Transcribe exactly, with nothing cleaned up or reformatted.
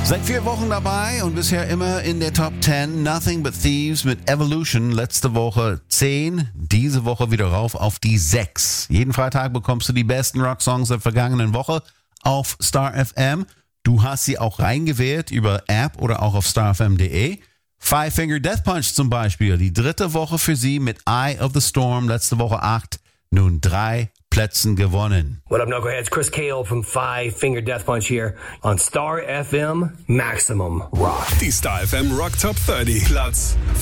Seit vier Wochen dabei und bisher immer in der Top zehn. Nothing But Thieves mit Evolution. Letzte Woche zehn, diese Woche wieder rauf auf die sechs. Jeden Freitag bekommst du die besten Rocksongs der vergangenen Woche auf Star F M. Du hast sie auch reingewählt über App oder auch auf star f m punkt d e. Five Finger Death Punch zum Beispiel. Die dritte Woche für sie mit Eye of the Storm. Letzte Woche acht, nun drei Plätzen gewonnen. What up, Knuckleheads? Chris Kale from Five Finger Death Punch here on Star F M Maximum Rock. Die Star F M Rock Top dreißig. Platz